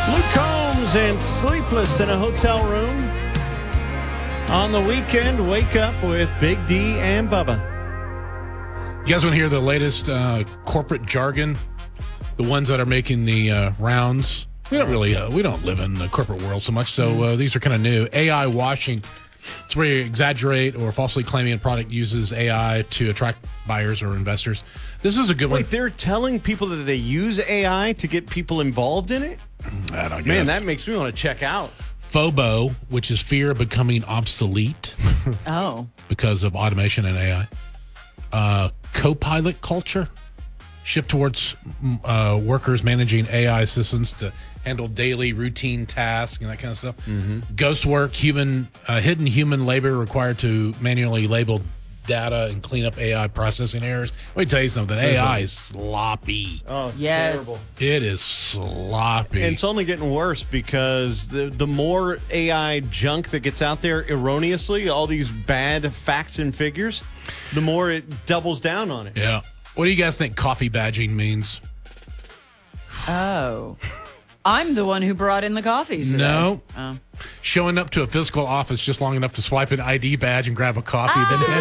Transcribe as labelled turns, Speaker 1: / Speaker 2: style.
Speaker 1: Luke Combs and Sleepless in a Hotel Room. On the weekend, wake up with Big D and Bubba.
Speaker 2: You guys want to hear the latest corporate jargon? The ones that are making the rounds. We don't live in the corporate world so much, so these are kind of new. AI washing. It's where you exaggerate or falsely claiming a product uses AI to attract buyers or investors. This is a good one.
Speaker 1: Wait, they're telling people that they use AI to get people involved in it?
Speaker 2: I don't guess.
Speaker 1: Man, that makes me want to check out.
Speaker 2: FOBO, which is fear of becoming obsolete because of automation and AI. Co-pilot culture, shift towards workers managing AI assistants to handle daily routine tasks and that kind of stuff. Ghost work, hidden human labor required to manually label data and clean up AI processing errors. Let me tell you something. AI is sloppy.
Speaker 1: Oh,
Speaker 3: Yes.
Speaker 1: terrible.
Speaker 2: It is sloppy.
Speaker 1: And it's only getting worse because the more AI junk that gets out there erroneously, all these bad facts and figures, the more it doubles down on it.
Speaker 2: Yeah. What do you guys think coffee badging means?
Speaker 3: Oh. I'm the one who brought in the coffees today.
Speaker 2: No.
Speaker 3: Oh.
Speaker 2: Showing up to a physical office just long enough to swipe an ID badge and grab a coffee, then